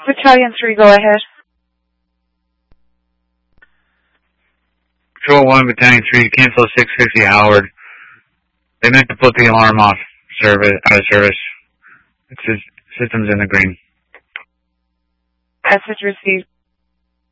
Battalion 3, go ahead. Patrol 1, Battalion 3, cancel 650 Howard. They meant to put the alarm out of service. System's in the green. Message received.